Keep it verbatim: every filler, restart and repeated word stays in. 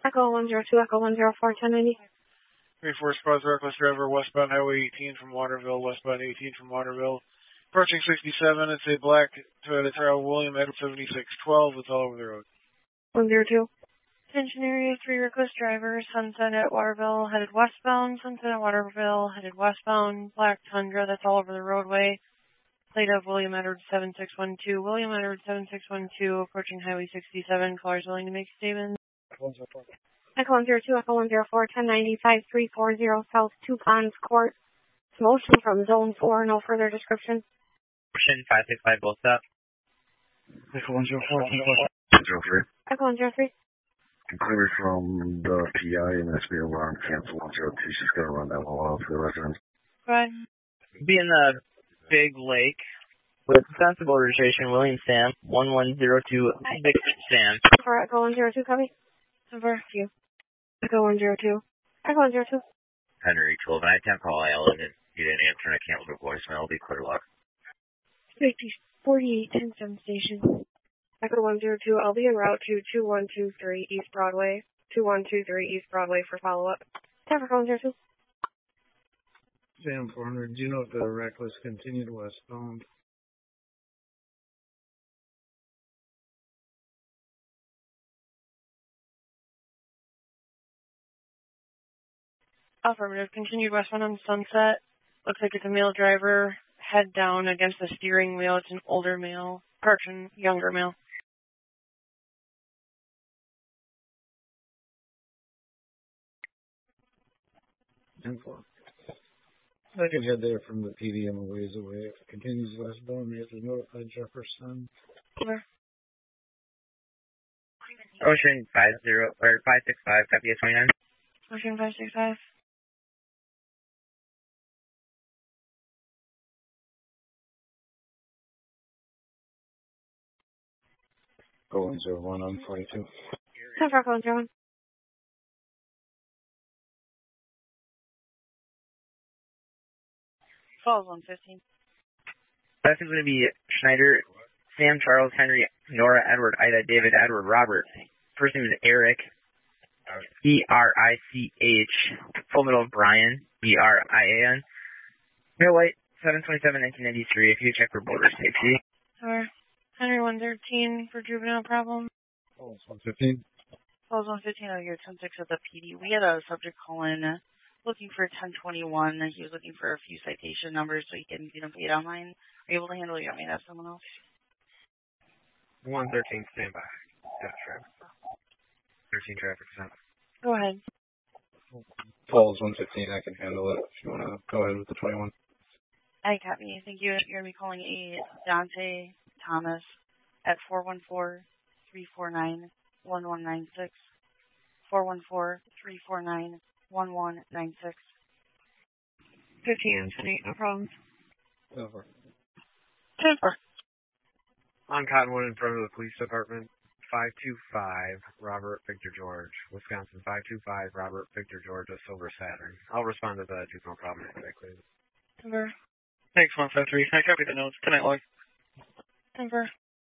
Echo one zero two, Echo one zero four, ten ninety. three four spots, reckless driver, westbound Highway eighteen from Waterville, westbound eighteen from Waterville. Approaching sixty-seven, it's a black Toyota Trail, William Edward seventy-six twelve. It's all over the road. one zero two. Attention area, three reckless drivers, Sunset at Waterville, headed westbound, Sunset at Waterville, headed westbound, black Tundra, that's all over the roadway. Plate of William Edward seven six one two, William Edward seven six one two, approaching Highway sixty-seven, callers willing to make statements. Echo one zero two, Echo one zero four, ten ninety, five three four zero South Two Ponds Court. Motion from Zone four, no further description. Motion five six five, both up. Echo one zero four, ten four. one zero three. Echo one zero three. Inquiry from the P I and S B alarm cancel one zero two. She's going to run that wall out for the residents. Right. Be in the Big Lake with sensible registration, William Sam, one one zero two, Big Sam. For Echo one zero two, copy. Over. You. Echo one zero two. Echo one zero two. Henry twelve, and I attempt call I L, and you didn't answer, and I can't leave a voicemail. It'll be clear luck. Safety forty-eight ten seven station. Echo one zero two, I'll be en route to two one two three East Broadway. two one two three East Broadway for follow-up. Time for one zero two. Sam four hundred, do you know if the reckless continued westbound? Affirmative. Continued westbound on Sunset. Looks like it's a male driver. Head down against the steering wheel. It's an older male. Person, younger male. ten four. I can head there from the P D M a ways away. If it continues westbound, we have to notify Jefferson. Over. Ocean five zero or five six five, copy of twenty nine. Ocean five six five. Go one zero one on forty two. Time for Echo one zero one. Falls one fifteen. That's going to be Schneider, Sam, Charles, Henry, Nora, Edward, Ida, David, Edward, Robert. First name is Eric, E R I C H. Full middle of Brian, E R I A N. Mail White, seven twenty-seven nineteen ninety-three. If you check for border safety. Or Henry one thirteen for juvenile problem. Falls one fifteen. Falls one fifteen out of your ten six at the P D. We had a subject call in uh, looking for ten twenty-one. He was looking for a few citation numbers so he can get them paid online. Are you able to handle it? You want me to have someone else? one thirteen, stand by. Got traffic. thirteen traffic stop. Go ahead. Falls one fifteen, I can handle it. If you want to go ahead with the twenty-one. I copy. Thank you. You're going to be calling a Dante Thomas at four one four, three four nine, one one nine six. four one four, three four nine, one one nine six. fifteen, Anthony, no problems. Over. ten four. On Cottonwood in front of the police department, five two five, Robert Victor George, Wisconsin, five two five, Robert Victor George, a silver Saturn. I'll respond to the juvenile problem directly. Timber. Thanks, one five three. I copy the notes. Tonight log. Timber.